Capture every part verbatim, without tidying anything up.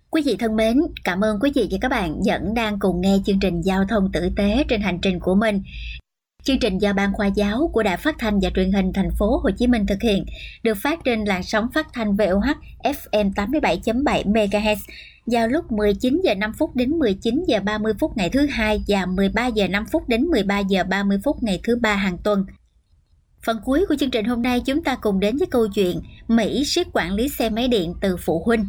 Quý vị thân mến, cảm ơn quý vị và các bạn vẫn đang cùng nghe chương trình Giao thông tử tế trên hành trình của mình. Chương trình do Ban Khoa giáo của Đài Phát thanh và Truyền hình Thành phố Hồ Chí Minh thực hiện, được phát trên làn sóng phát thanh vê o hát ép em tám mươi bảy chấm bảy mê ga héc vào lúc mười chín giờ năm phút đến mười chín giờ ba mươi phút ngày thứ hai và mười ba giờ năm phút đến mười ba giờ ba mươi phút ngày thứ ba hàng tuần. Phần cuối của chương trình hôm nay chúng ta cùng đến với câu chuyện Mỹ siết quản lý xe máy điện từ phụ huynh.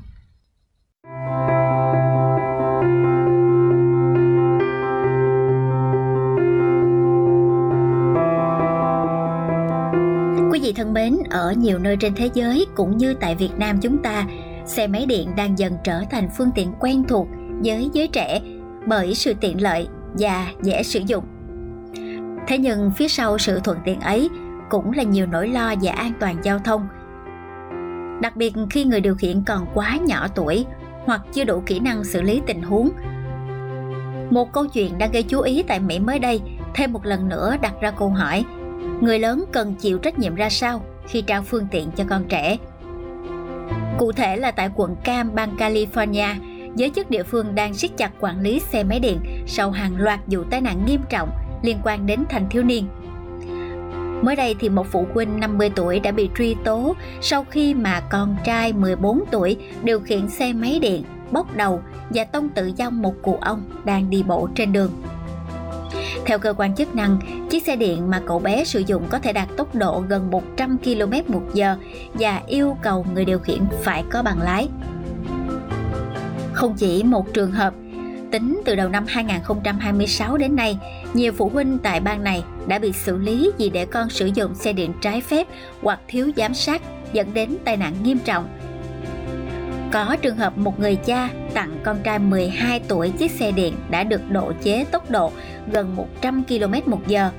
Quý vị thân mến, ở nhiều nơi trên thế giới cũng như tại Việt Nam chúng ta, xe máy điện đang dần trở thành phương tiện quen thuộc với giới trẻ bởi sự tiện lợi và dễ sử dụng. Thế nhưng phía sau sự thuận tiện ấy cũng là nhiều nỗi lo về an toàn giao thông. Đặc biệt khi người điều khiển còn quá nhỏ tuổi hoặc chưa đủ kỹ năng xử lý tình huống. Một câu chuyện đang gây chú ý tại Mỹ mới đây thêm một lần nữa đặt ra câu hỏi: người lớn cần chịu trách nhiệm ra sao khi trao phương tiện cho con trẻ? Cụ thể là tại quận Cam, bang California, giới chức địa phương đang siết chặt quản lý xe máy điện sau hàng loạt vụ tai nạn nghiêm trọng liên quan đến thanh thiếu niên. Mới đây thì một phụ huynh năm mươi tuổi đã bị truy tố sau khi mà con trai mười bốn tuổi điều khiển xe máy điện bốc đầu và tông tự vong một cụ ông đang đi bộ trên đường. Theo cơ quan chức năng, chiếc xe điện mà cậu bé sử dụng có thể đạt tốc độ gần một trăm ki lô mét một giờ và yêu cầu người điều khiển phải có bằng lái. Không chỉ một trường hợp, tính từ đầu năm hai không hai sáu đến nay, nhiều phụ huynh tại bang này đã bị xử lý vì để con sử dụng xe điện trái phép hoặc thiếu giám sát dẫn đến tai nạn nghiêm trọng. Có trường hợp một người cha tặng con trai mười hai tuổi chiếc xe điện đã được độ chế tốc độ gần một trăm ki lô mét một giờ.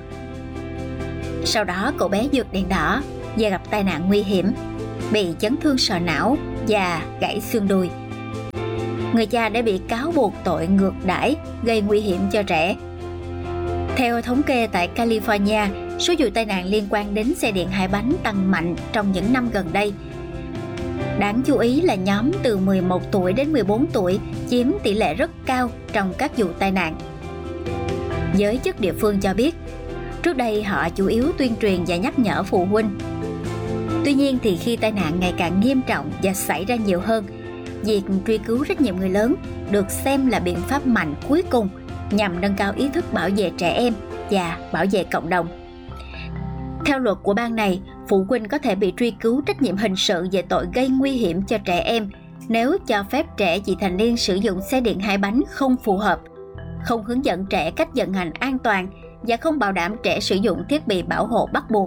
Sau đó cậu bé vượt đèn đỏ và gặp tai nạn nguy hiểm, bị chấn thương sọ não và gãy xương đùi. Người cha đã bị cáo buộc tội ngược đãi, gây nguy hiểm cho trẻ. Theo thống kê tại California, số vụ tai nạn liên quan đến xe điện hai bánh tăng mạnh trong những năm gần đây. Đáng chú ý là nhóm từ mười một tuổi đến mười bốn tuổi chiếm tỷ lệ rất cao trong các vụ tai nạn. Giới chức địa phương cho biết, trước đây họ chủ yếu tuyên truyền và nhắc nhở phụ huynh. Tuy nhiên thì khi tai nạn ngày càng nghiêm trọng và xảy ra nhiều hơn, việc truy cứu trách nhiệm người lớn được xem là biện pháp mạnh cuối cùng nhằm nâng cao ý thức bảo vệ trẻ em và bảo vệ cộng đồng. Theo luật của bang này, phụ huynh có thể bị truy cứu trách nhiệm hình sự về tội gây nguy hiểm cho trẻ em nếu cho phép trẻ vị thành niên sử dụng xe điện hai bánh không phù hợp, không hướng dẫn trẻ cách vận hành an toàn và không bảo đảm trẻ sử dụng thiết bị bảo hộ bắt buộc.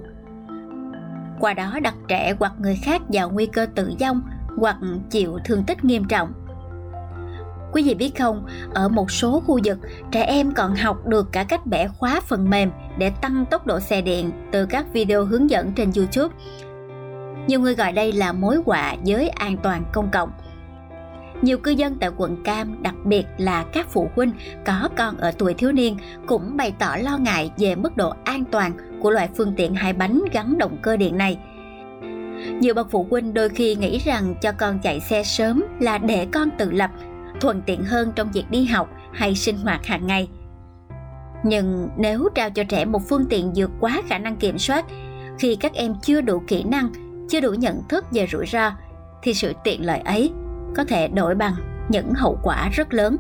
Qua đó đặt trẻ hoặc người khác vào nguy cơ tử vong hoặc chịu thương tích nghiêm trọng. Quý vị biết không, ở một số khu vực, trẻ em còn học được cả cách bẻ khóa phần mềm để tăng tốc độ xe điện từ các video hướng dẫn trên YouTube. Nhiều người gọi đây là mối họa với an toàn công cộng. Nhiều cư dân tại quận Cam, đặc biệt là các phụ huynh có con ở tuổi thiếu niên, cũng bày tỏ lo ngại về mức độ an toàn của loại phương tiện hai bánh gắn động cơ điện này. Nhiều bậc phụ huynh đôi khi nghĩ rằng cho con chạy xe sớm là để con tự lập, thuận tiện hơn trong việc đi học hay sinh hoạt hàng ngày. Nhưng nếu trao cho trẻ một phương tiện vượt quá khả năng kiểm soát, khi các em chưa đủ kỹ năng, chưa đủ nhận thức về rủi ro, thì sự tiện lợi ấy có thể đổi bằng những hậu quả rất lớn.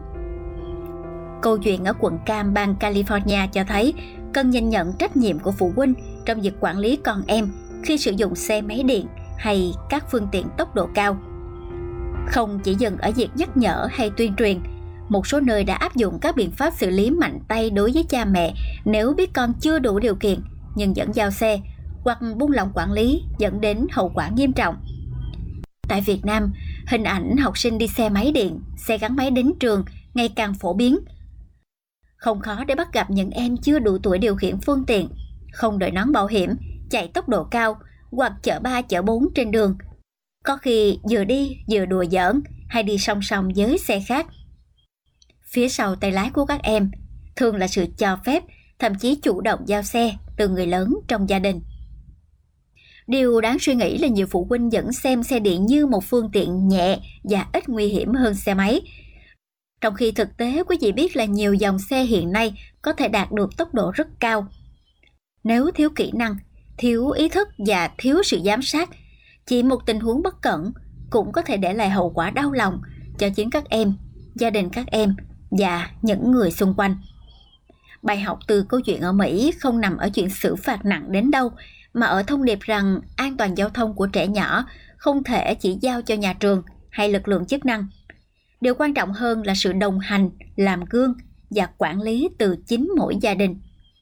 Câu chuyện ở quận Cam, bang California cho thấy cần nhìn nhận trách nhiệm của phụ huynh trong việc quản lý con em khi sử dụng xe máy điện hay các phương tiện tốc độ cao. Không chỉ dừng ở việc nhắc nhở hay tuyên truyền, một số nơi đã áp dụng các biện pháp xử lý mạnh tay đối với cha mẹ nếu biết con chưa đủ điều kiện nhưng vẫn giao xe, hoặc buông lỏng quản lý dẫn đến hậu quả nghiêm trọng. Tại Việt Nam, hình ảnh học sinh đi xe máy điện, xe gắn máy đến trường ngày càng phổ biến. Không khó để bắt gặp những em chưa đủ tuổi điều khiển phương tiện, không đội nón bảo hiểm, chạy tốc độ cao hoặc chở ba chở bốn trên đường. Có khi vừa đi vừa đùa giỡn hay đi song song với xe khác. Phía sau tay lái của các em thường là sự cho phép, thậm chí chủ động giao xe từ người lớn trong gia đình. Điều đáng suy nghĩ là nhiều phụ huynh vẫn xem xe điện như một phương tiện nhẹ và ít nguy hiểm hơn xe máy. Trong khi thực tế quý vị biết là nhiều dòng xe hiện nay có thể đạt được tốc độ rất cao. Nếu thiếu kỹ năng, thiếu ý thức và thiếu sự giám sát, chỉ một tình huống bất cẩn cũng có thể để lại hậu quả đau lòng cho chính các em, gia đình các em và những người xung quanh. Bài học từ câu chuyện ở Mỹ không nằm ở chuyện xử phạt nặng đến đâu, mà ở thông điệp rằng an toàn giao thông của trẻ nhỏ không thể chỉ giao cho nhà trường hay lực lượng chức năng. Điều quan trọng hơn là sự đồng hành, làm gương và quản lý từ chính mỗi gia đình.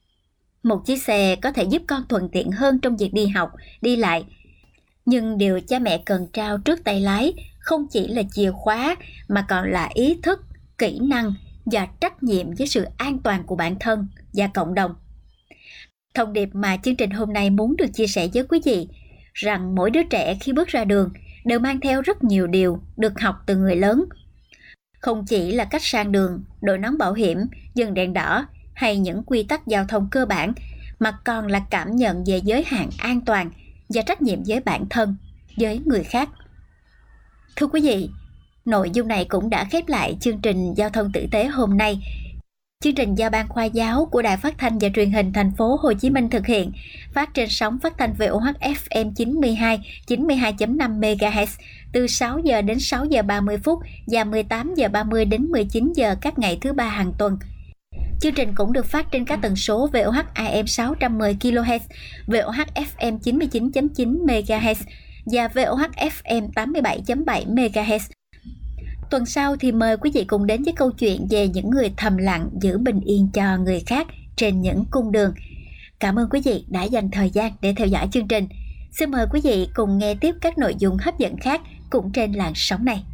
Một chiếc xe có thể giúp con thuận tiện hơn trong việc đi học, đi lại. Nhưng điều cha mẹ cần trao trước tay lái không chỉ là chìa khóa mà còn là ý thức, kỹ năng và trách nhiệm với sự an toàn của bản thân và cộng đồng. Thông điệp mà chương trình hôm nay muốn được chia sẻ với quý vị rằng mỗi đứa trẻ khi bước ra đường đều mang theo rất nhiều điều được học từ người lớn. Không chỉ là cách sang đường, đội nón bảo hiểm, dừng đèn đỏ hay những quy tắc giao thông cơ bản, mà còn là cảm nhận về giới hạn an toàn và trách nhiệm với bản thân, với người khác. Thưa quý vị, nội dung này cũng đã khép lại chương trình Giao thông tử tế hôm nay. Chương trình do Ban Khoa giáo của Đài Phát thanh và Truyền hình Thành phố Hồ Chí Minh thực hiện, phát trên sóng phát thanh vê o hát ép em chín mươi hai, chín mươi hai chấm năm mê ga héc từ sáu giờ đến sáu giờ ba mươi phút và mười tám giờ ba mươi đến mười chín giờ các ngày thứ ba hàng tuần. Chương trình cũng được phát trên các tần số vê o hát a em sáu trăm mười ki lô héc, vê o hát ép em chín mươi chín chấm chín mê ga héc và vê o hát ép em tám mươi bảy chấm bảy mê ga héc. Tuần sau thì mời quý vị cùng đến với câu chuyện về những người thầm lặng giữ bình yên cho người khác trên những cung đường. Cảm ơn quý vị đã dành thời gian để theo dõi chương trình. Xin mời quý vị cùng nghe tiếp các nội dung hấp dẫn khác cũng trên làn sóng này.